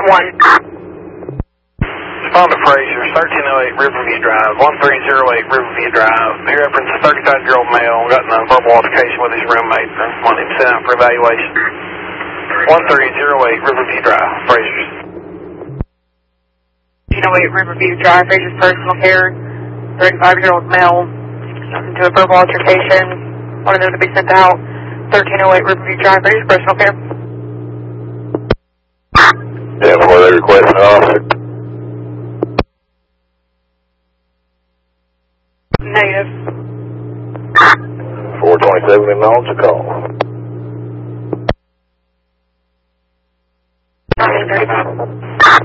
Respond to Fraser, 1308 Riverview Drive, 1308 Riverview Drive. He referenced a 35-year-old male, got in a verbal altercation with his roommate and wanted him sent out for evaluation. 1308 Riverview Drive, Fraser's. 1308 Riverview Drive, Fraser's Personal Care, 35-year-old male, into a verbal altercation, wanted them to be sent out. 1308 Riverview Drive, Fraser's Personal Care. Yeah, before they request an officer. Negative. 427 acknowledge the call.